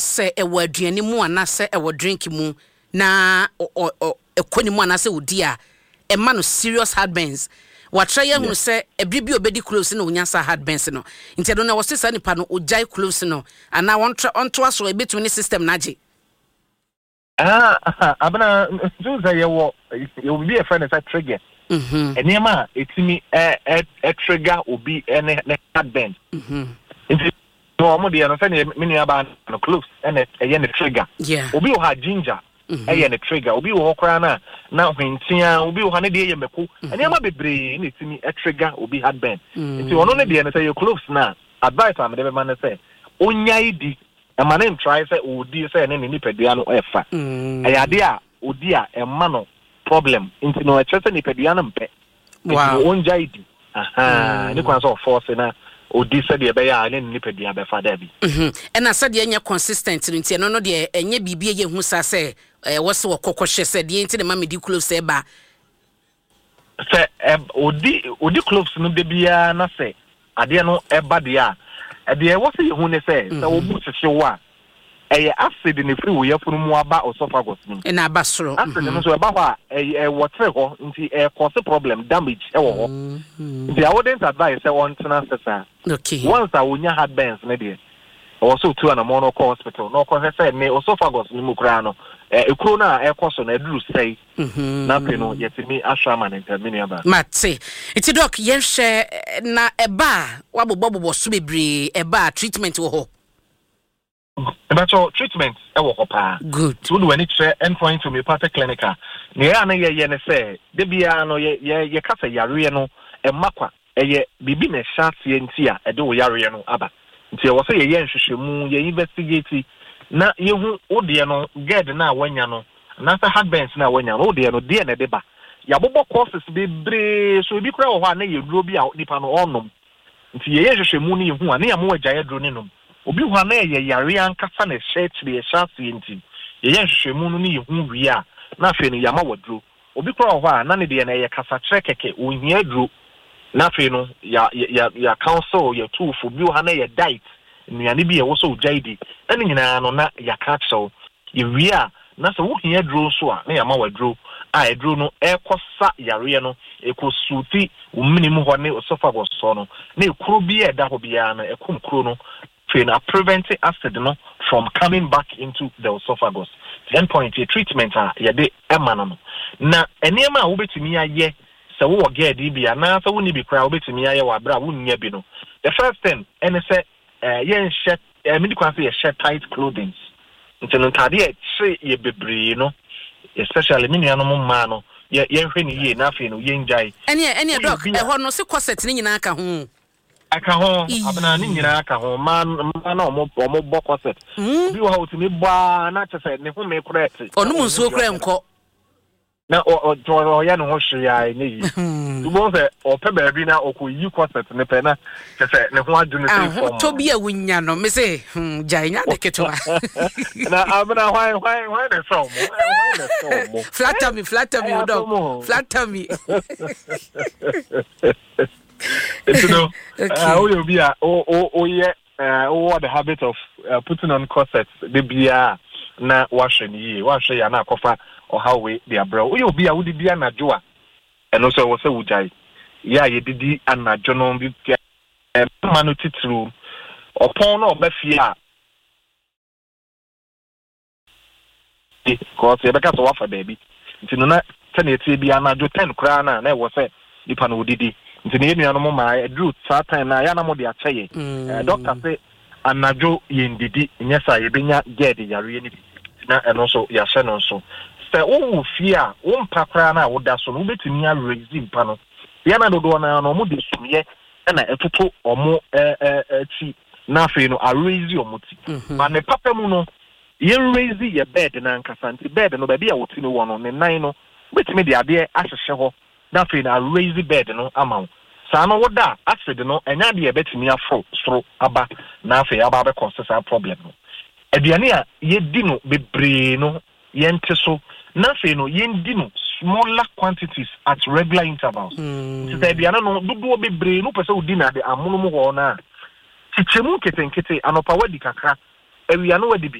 se e waduane mu anase e wo drink mu na ekoni mu anase odi a e ma no serious heartburns watra ye hunu se ebibi obedi close na onya sa heartburns no nti do na wo sesa nipa no ojai close no ana onto aso e betumi system naje abana juza ye be a friend that trigger enema etimi trigger obi ne heartburn nti no mo de no say me aba no close and e ne trigger obi o ha ginger e ne trigger obi wo kora na hwentia obi wo ha ne de ye meko enema bebre ne etimi trigger obi heartburn nti ono ne de no say you close na advice am de be man say onya idi e man em try say odi say ne nipadua no efa ayade a odi a e ma no problem nti no e chese nipadua no mpe wow onja idi ne kwan so force na odi se de be ya ne nipadua be fa da bi na se de enya consistent nti no de enya bibie ye hu sa se wo se wo kokoshe se de nti de ma medi close e ba se odi close no de bia na se ade no e ba de a de wo se ye hu ne se wo bu se wa acid in the free way from Muaba or esophagus. And a basro. Acid so about a water into a cause problem damage. The I wouldn't advise on to okay. Once I would not have bands, maybe also two and a mono hospital. No cause I said me esophagus Mukrano. A corona air cost on a drew say nothing yet to me Ashaman and Terminia. Matse. It's a doc, yes, na a bar. Wabble Bobo was subibri a bar treatment or ho. But your treatment, good. So when it's endpoint to me, part clinica. Niana ye say, Debiano ye cassa yariano, a maqua, a bibine shats yentia, a do yariano abba. Until I say a yen shimu, ye investigate. Na you odiano, get now when yano, and after heartburns now when you're odiano, dear deba. Yabobo courses be brave, so be crowd one, you drew be out nipano onum. Until ye shimuni, who are near more jayadroninum. Obi hu na ye yare ankasa na shirt be shasi enti ye hwehwemu no ne hu wia na afi no yama wadro obi kora ho a na ne de na ye kasa keke ohia dro na afi no ya counsel ya tufu bi hu na ye diet nnuane bi ye wo so jaidi na ne nyina no na ya ka so ye wia na so wo hia dro so a na yama wadro a edro no ekosa yare no ekosuti uminimu ho ne esophagus so no na ekuro bi e da ho bia na ekom kuro no preventing acid from coming back into the esophagus. The endpoint a treatment yede emanano. Na enema ubetimi aye se wo get dibia na so woni bi kra ubetimi aye wa bra wonnya bi no. The first thing ene se yen shirt medical say shirt tight clothing. Nti ntade e che ye bebre no especially miniano mo ma no ye hwe ni ye na afi no ye njai. Ene doc e ho no se corset ni nyina aka ho. Aka ho abana ni nyina aka ho man na omo bokoset bi wo ha otimi baa na chese ne ho me correct onu munso kura enko na o ya no ho hwe ya ne yi du bo se o pe ba bi na okoyi corset ne pe na chese ne ho adu ne form to bi awunya no me se jai nya de ketwa na abana why the so mo flatter me dog flatter me you know, will be the habit of putting on corsets. The beer na washing ya na kofa or how we their bro. Will be a would be an adjoa, and also was a wujai. Ya ye did an adjono be manuti through upon or befia. Because you better to offer baby. It's not 10 years be an adjo 10 crana, and I was a dipano didi. Nti ne no ma edru saa time na ya na mo de acheye doctor say anajo yendidi nyesa ye benya get yare ni na eno so ya hye no so se wo fia wo mpa kra na wo da so no betimi a raise mpa no ya na dodo na no mo de sumye na etoto omo ti na fe no a raise omo ti ma ne papa mu no ye raise ye bed na nkasa nti bed no ba bia wo ti no wo no ne nan no betimi de ade ahyehye ho na fe na raise bed no amount sa no woda acid no enya de betimi afro soro aba na fe aba be cause sa problem no aduane a ye di no bebre no ye nte so na fe no ye ndi no smaller quantities at regular intervals so the aduane no dodo bebre no pese odi na de amono mo ho na chichemu ketenkete anopa wadi kakra awia no wadi bi